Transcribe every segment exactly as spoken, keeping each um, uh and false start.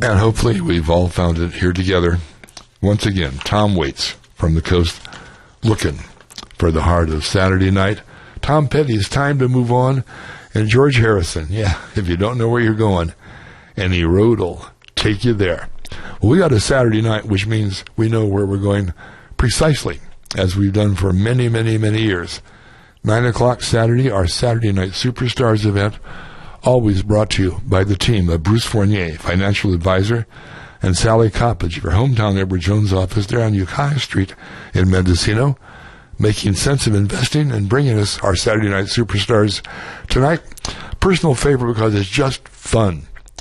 And hopefully we've all found it here together. Once again, Tom Waits from the coast, looking for the heart of Saturday night. Tom Petty's Time to Move On. And George Harrison, yeah, if you don't know where you're going, any road'll take you there. Well, we got a Saturday night, which means we know where we're going precisely, as we've done for many, many, many years. Nine o'clock Saturday, our Saturday Night Superstars event, always brought to you by the team of Bruce Fournier, financial advisor, and Sally Coppage, your hometown Edward Jones office there on Ukiah Street in Mendocino, making sense of investing and bringing us our Saturday Night Superstars tonight. Personal favorite because it's just fun.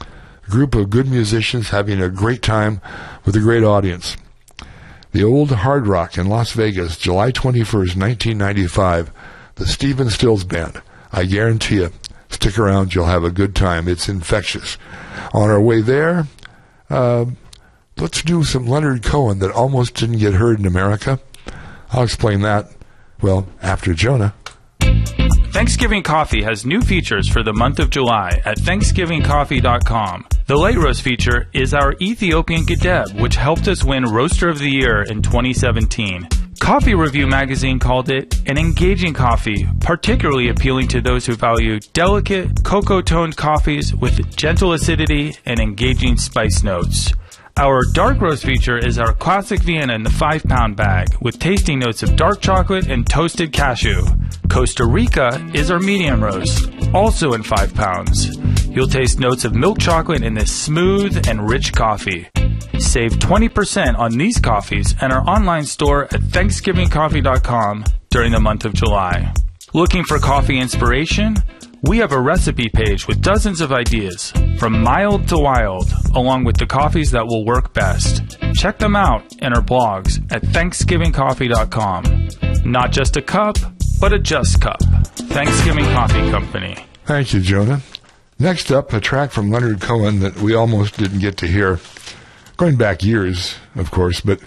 A group of good musicians having a great time with a great audience. The Old Hard Rock in Las Vegas, July twenty-first, nineteen ninety-five. The Stephen Stills Band. I guarantee you, stick around, you'll have a good time. It's infectious. On our way there, uh, let's do some Leonard Cohen that almost didn't get heard in America. I'll explain that, well, after Jonah. Thanksgiving Coffee has new features for the month of July at thanksgiving coffee dot com. The late roast feature is our Ethiopian Gedeb, which helped us win Roaster of the Year in twenty seventeen. Coffee Review magazine called it an engaging coffee, particularly appealing to those who value delicate, cocoa-toned coffees with gentle acidity and engaging spice notes. Our dark roast feature is our classic Vienna in the five-pound bag, with tasting notes of dark chocolate and toasted cashew. Costa Rica is our medium roast, also in five pounds. You'll taste notes of milk chocolate in this smooth and rich coffee. Save twenty percent on these coffees at our online store at thanksgiving coffee dot com during the month of July. Looking for coffee inspiration? We have a recipe page with dozens of ideas, from mild to wild, along with the coffees that will work best. Check them out in our blogs at thanksgiving coffee dot com. Not just a cup, but a just cup. Thanksgiving Coffee Company. Thank you, Jonah. Next up, a track from Leonard Cohen that we almost didn't get to hear. Going back years, of course, but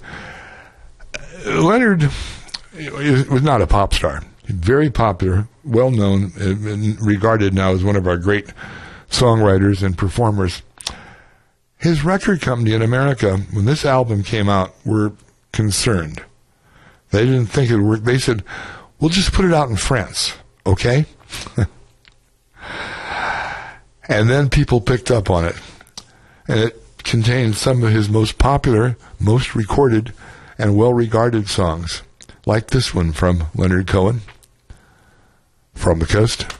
Leonard was not a pop star. Very popular, well-known, and regarded now as one of our great songwriters and performers. His record company in America, when this album came out, were concerned. They didn't think it would work. They said, we'll just put it out in France, okay? And then people picked up on it. And it contained some of his most popular, most recorded, and well-regarded songs, like this one from Leonard Cohen, From the Coast.